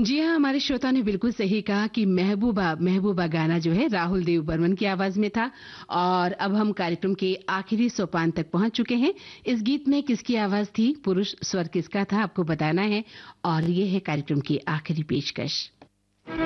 जी हाँ, हमारे श्रोता ने बिल्कुल सही कहा कि महबूबा महबूबा गाना जो है राहुल देव बर्मन की आवाज में था। और अब हम कार्यक्रम के आखिरी सोपान तक पहुंच चुके हैं। इस गीत में किसकी आवाज थी, पुरुष स्वर किसका था, आपको बताना है। और ये है कार्यक्रम की आखिरी पेशकश।